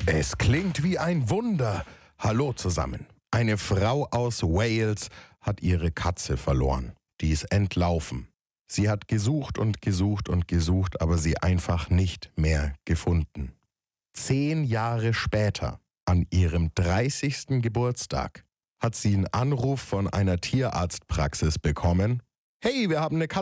Es klingt wie ein Wunder. Hallo zusammen. Eine Frau aus Wales hat ihre Katze verloren. Die ist entlaufen. Sie hat gesucht und gesucht und gesucht, aber sie einfach nicht mehr gefunden. 10 Jahre später, an ihrem 30. Geburtstag, hat sie einen Anruf von einer Tierarztpraxis bekommen. Hey, wir haben eine Katze